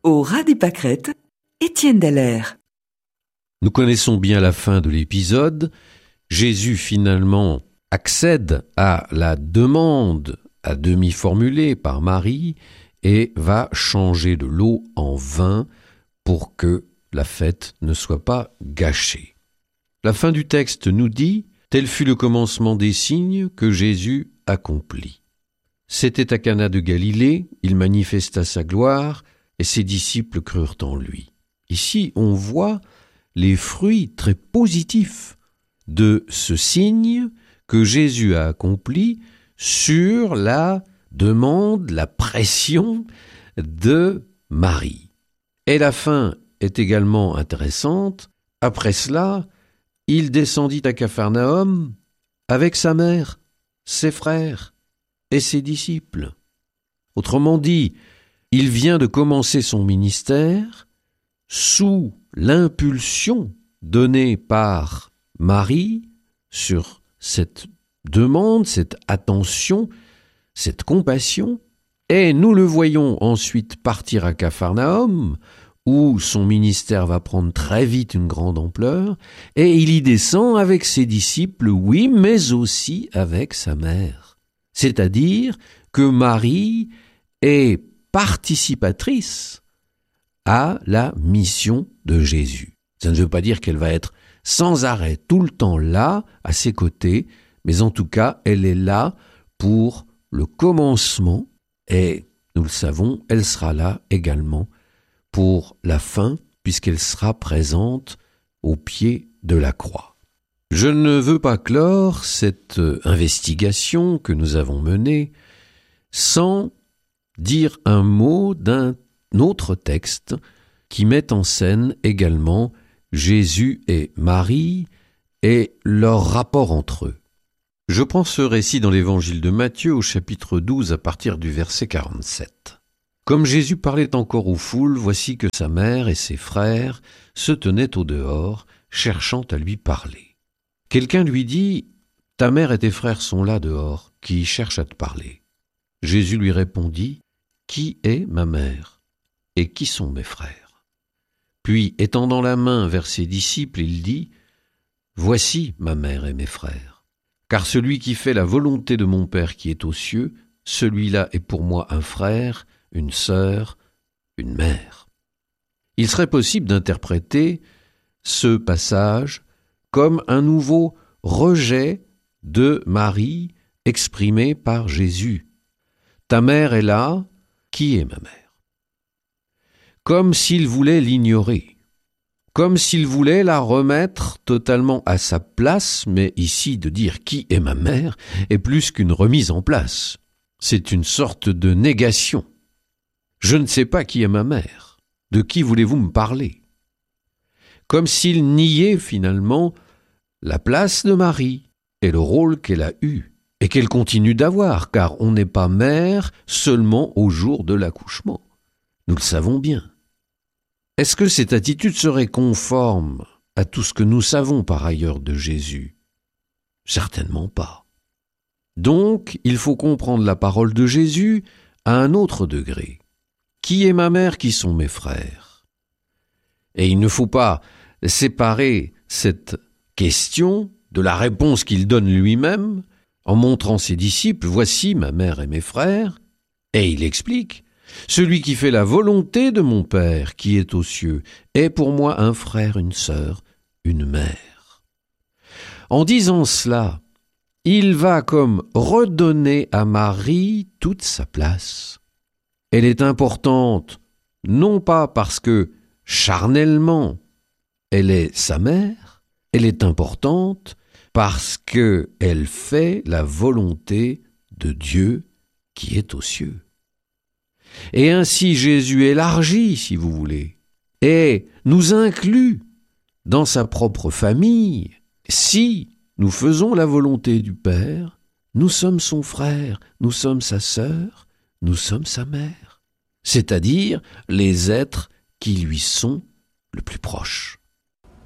Au ras des pâquerettes, Étienne Dallaire. Nous connaissons bien la fin de l'épisode. Jésus finalement accède à la demande à demi formulée par Marie et va changer de l'eau en vin pour que la fête ne soit pas gâchée. La fin du texte nous dit « Tel fut le commencement des signes que Jésus accomplit. C'était à Cana de Galilée, il manifesta sa gloire et ses disciples crurent en lui. » Ici, on voit les fruits très positifs de ce signe que Jésus a accompli sur la demande, la pression de Marie. Et la fin est également intéressante. Après cela, il descendit à Capharnaüm avec sa mère, ses frères et ses disciples. Autrement dit, il vient de commencer son ministère sous l'impulsion donnée par Marie sur cette demande, cette attention, cette compassion, et nous le voyons ensuite partir à Capharnaüm, où son ministère va prendre très vite une grande ampleur, et il y descend avec ses disciples, oui, mais aussi avec sa mère. C'est-à-dire que Marie est participatrice à la mission de Jésus. Ça ne veut pas dire qu'elle va être sans arrêt tout le temps là, à ses côtés, mais en tout cas, elle est là pour le commencement et, nous le savons, elle sera là également pour la fin, puisqu'elle sera présente au pied de la croix. Je ne veux pas clore cette investigation que nous avons menée sans dire un mot d'un autre texte qui met en scène également Jésus et Marie et leur rapport entre eux. Je prends ce récit dans l'évangile de Matthieu au chapitre 12 à partir du verset 47. Comme Jésus parlait encore aux foules, voici que sa mère et ses frères se tenaient au dehors, cherchant à lui parler. Quelqu'un lui dit « Ta mère et tes frères sont là dehors, qui cherchent à te parler. » Jésus lui répondit « Qui est ma mère et qui sont mes frères ?» Puis, étendant la main vers ses disciples, il dit « Voici ma mère et mes frères. Car celui qui fait la volonté de mon Père qui est aux cieux, celui-là est pour moi un frère, une sœur, une mère. » Il serait possible d'interpréter ce passage comme un nouveau rejet de Marie exprimé par Jésus. Ta mère est là, qui est ma mère? Comme s'il voulait l'ignorer, comme s'il voulait la remettre totalement à sa place, mais ici de dire qui est ma mère est plus qu'une remise en place. C'est une sorte de négation. Je ne sais pas qui est ma mère. De qui voulez-vous me parler? Comme s'il niait finalement la place de Marie et le rôle qu'elle a eu et qu'elle continue d'avoir, car on n'est pas mère seulement au jour de l'accouchement. Nous le savons bien. Est-ce que cette attitude serait conforme à tout ce que nous savons par ailleurs de Jésus? Certainement pas. Donc, il faut comprendre la parole de Jésus à un autre degré. Qui est ma mère, qui sont mes frères? Et il ne faut pas séparer cette question de la réponse qu'il donne lui-même en montrant ses disciples, voici ma mère et mes frères, et il explique, celui qui fait la volonté de mon Père qui est aux cieux est pour moi un frère, une sœur, une mère. En disant cela, il va comme redonner à Marie toute sa place. Elle est importante, non pas parce que charnellement elle est sa mère, elle est importante parce qu'elle fait la volonté de Dieu qui est aux cieux. Et ainsi Jésus élargit, si vous voulez, et nous inclut dans sa propre famille. Si nous faisons la volonté du Père, nous sommes son frère, nous sommes sa sœur, nous sommes sa mère, c'est-à-dire les êtres qui lui sont le plus proches.